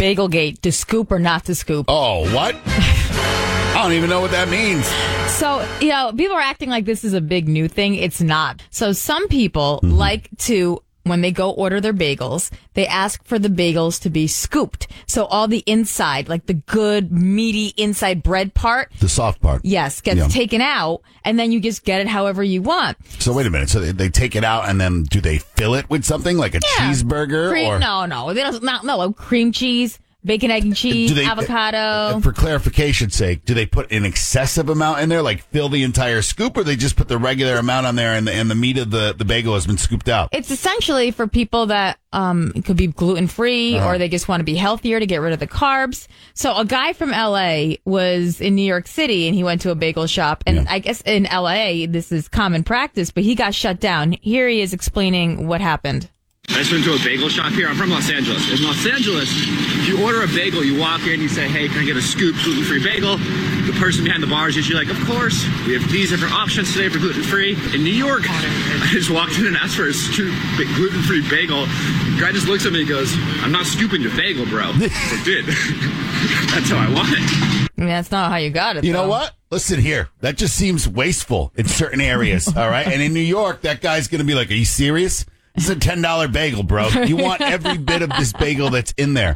Bagelgate, to scoop or not to scoop. Oh, what? I don't even know what that means. So, people are acting like this is a big new thing. It's not. So some people like to, when they go order their bagels, they ask for the bagels to be scooped. So all the inside, like the good, meaty inside bread part. The soft part. Yes, gets taken out, and then you just get it however you want. So wait a minute. So they take it out, and then do they fill it with something like a cheeseburger? No. They don't. No, cream cheese. Bacon, egg, and cheese, avocado. For clarification's sake, do they put an excessive amount in there, like fill the entire scoop, or they just put the regular amount on there and the meat of the bagel has been scooped out? It's essentially for people that it could be gluten-free or they just want to be healthier to get rid of the carbs. So a guy from L.A. was in New York City, and he went to a bagel shop. And I guess in L.A. this is common practice, but he got shut down. Here he is explaining what happened. I just went to a bagel shop here. I'm from Los Angeles. In Los Angeles, if you order a bagel, you walk in, you say, hey, can I get a scoop gluten-free bagel? The person behind the bar is usually like, of course. We have these different options today for gluten-free. In New York, I just walked in and asked for a gluten-free bagel. The guy just looks at me and goes, I'm not scooping your bagel, bro. I did. That's how I want it. I mean, that's not how you got it, You know what? Listen here. That just seems wasteful in certain areas, all right? And in New York, that guy's going to be like, are you serious? This is a $10 bagel, bro. You want every bit of this bagel that's in there.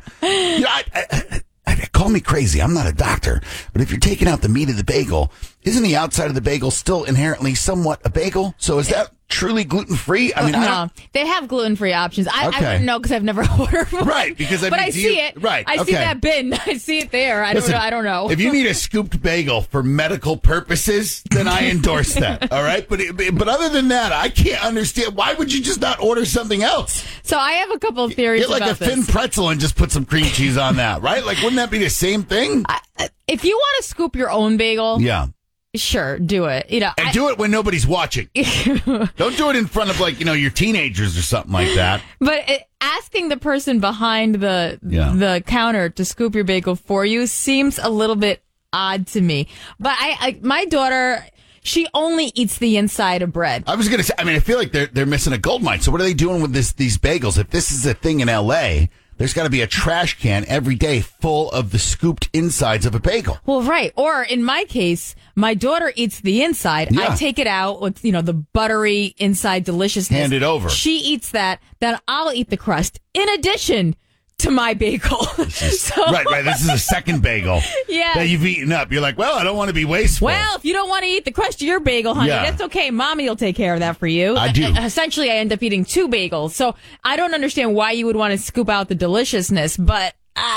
Call me crazy. I'm not a doctor. But if you're taking out the meat of the bagel, isn't the outside of the bagel still inherently somewhat a bagel? So is that truly gluten-free? I mean, no. They have gluten-free options. I wouldn't know because I've never ordered one. Right, because I see it. Right, I see that bin. I see it there. Listen, I don't know. If you need a scooped bagel for medical purposes, then I endorse that. All right, but other than that, I can't understand. Why would you just not order something else? So I have a couple of theories Get like about a thin pretzel and just put some cream cheese on that, right? Like, wouldn't that be the same thing? If you want to scoop your own bagel, sure, do it. And do it when nobody's watching. Don't do it in front of your teenagers or something like that. But asking the person behind the counter to scoop your bagel for you seems a little bit odd to me. But my daughter, she only eats the inside of bread. I was going to say, I feel like they're missing a gold mine. So what are they doing with these bagels? If this is a thing in L.A., there's got to be a trash can every day full of the scooped insides of a bagel. Well, right. Or in my case, my daughter eats the inside. Yeah. I take it out with, the buttery inside deliciousness. Hand it over. She eats that. Then I'll eat the crust in addition to my bagel. Right. This is a second bagel that you've eaten up. You're like, well, I don't want to be wasteful. Well, if you don't want to eat the crust of your bagel, honey, that's okay. Mommy will take care of that for you. I do. Essentially, I end up eating 2 bagels. So I don't understand why you would want to scoop out the deliciousness, but...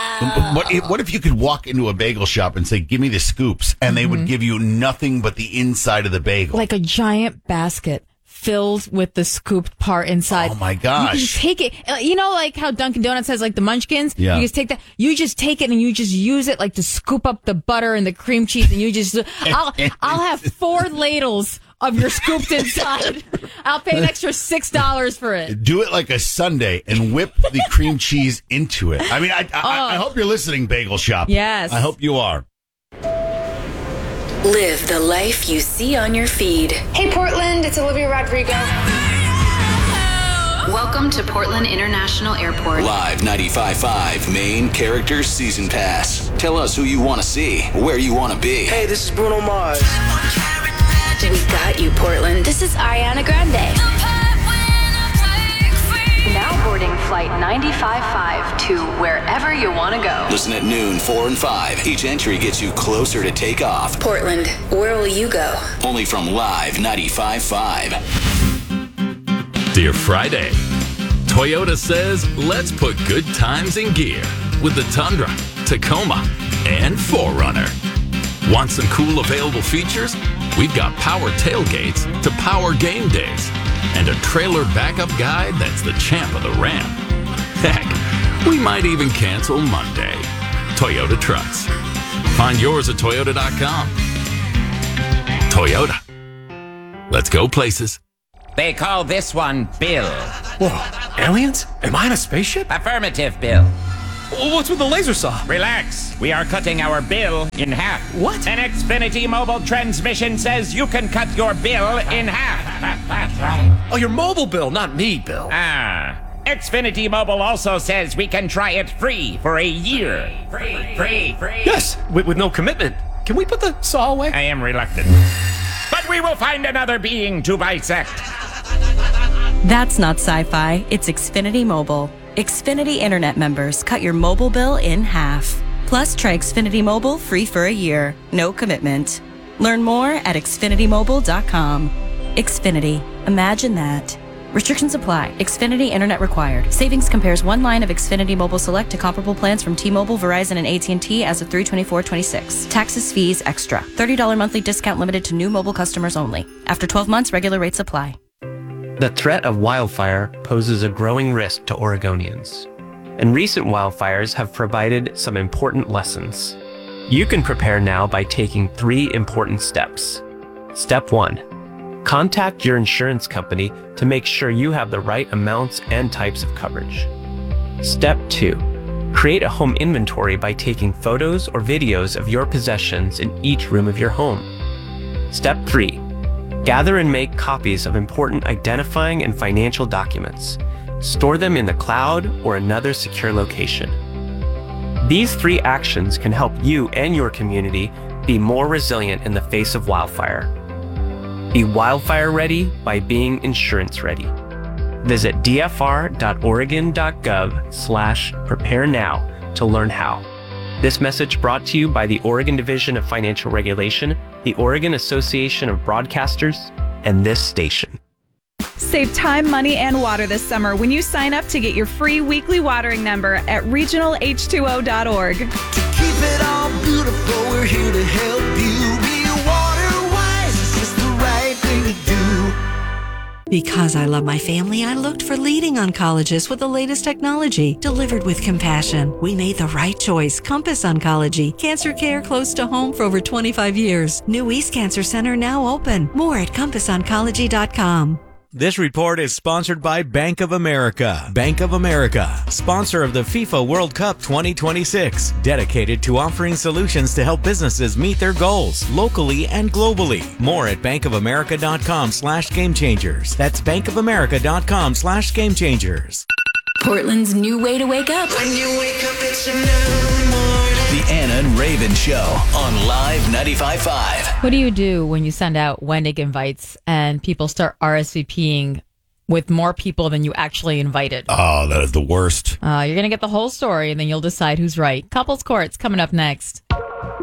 What if you could walk into a bagel shop and say, give me the scoops, and they would give you nothing but the inside of the bagel? Like a giant basket filled with the scooped part inside. Oh my gosh. You can take it. Like how Dunkin' Donuts has like the munchkins? Yeah. You just take that. You just take it and you just use it like to scoop up the butter and the cream cheese and you just, I'll have 4 ladles of your scooped inside. I'll pay an extra $6 for it. Do it like a sundae and whip the cream cheese into it. I hope you're listening, bagel shop. Yes. I hope you are. Live the life you see on your feed. Hey, Portland, it's Olivia Rodrigo. Welcome to Portland International Airport. Live 95.5 main character season pass. Tell us who you want to see, where you want to be. Hey, this is Bruno Mars. We got you, Portland. This is Ariana Grande. Now boarding flight 95.5 to wherever you want to go. Listen at noon, 4 and 5. Each entry gets you closer to take off. Portland, where will you go? Only from Live 95.5. Dear Friday, Toyota says let's put good times in gear with the Tundra, Tacoma, and 4Runner. Want some cool available features? We've got power tailgates to power game days and a trailer backup guide that's the champ of the ramp. Heck, we might even cancel Monday. Toyota Trucks. Find yours at Toyota.com. Toyota. Let's go places. They call this one Bill. Whoa, aliens? Am I in a spaceship? Affirmative, Bill. What's with the laser saw? Relax. We are cutting our bill in half. What? An Xfinity mobile transmission says you can cut your bill in half. Oh, your mobile bill, not me, Bill. Ah. Xfinity Mobile also says we can try it free for a year. Free. Yes, with no commitment. Can we put the saw away? I am reluctant. But we will find another being to bisect. That's not sci-fi, it's Xfinity Mobile. Xfinity Internet members cut your mobile bill in half. Plus, try Xfinity Mobile free for a year. No commitment. Learn more at xfinitymobile.com. Xfinity. Imagine that. Restrictions apply. Xfinity Internet required. Savings compares one line of Xfinity Mobile Select to comparable plans from T-Mobile, Verizon, and AT&T as of 3/24/26. Taxes, fees, extra. $30 monthly discount limited to new mobile customers only. After 12 months, regular rates apply. The threat of wildfire poses a growing risk to Oregonians, and recent wildfires have provided some important lessons. You can prepare now by taking 3 important steps. Step 1. Contact your insurance company to make sure you have the right amounts and types of coverage. Step 2. Create a home inventory by taking photos or videos of your possessions in each room of your home. Step 3. Gather and make copies of important identifying and financial documents. Store them in the cloud or another secure location. These 3 actions can help you and your community be more resilient in the face of wildfire. Be wildfire ready by being insurance ready. Visit dfr.oregon.gov/prepare now to learn how. This message brought to you by the Oregon Division of Financial Regulation, the Oregon Association of Broadcasters, and this station. Save time, money, and water this summer when you sign up to get your free weekly watering number at regionalh2o.org. To keep it all beautiful, we're here to help you be water wise. It's just the right thing to do. Because I love my family, I looked for leading oncologists with the latest technology, delivered with compassion. We made the right choice. Compass Oncology. Cancer care close to home for over 25 years. New East Cancer Center now open. More at compassoncology.com. This report is sponsored by Bank of America. Bank of America, sponsor of the FIFA World Cup 2026, dedicated to offering solutions to help businesses meet their goals locally and globally. More at bankofamerica.com/gamechangers. That's bankofamerica.com/gamechangers. Portland's new way to wake up. When you wake up, it's a new morning. The Anna and Raven Show on Live 95.5. What do you do when you send out Wendig invites and people start RSVPing with more people than you actually invited? Oh, that is the worst. You're going to get the whole story and then you'll decide who's right. Couples Court's coming up next.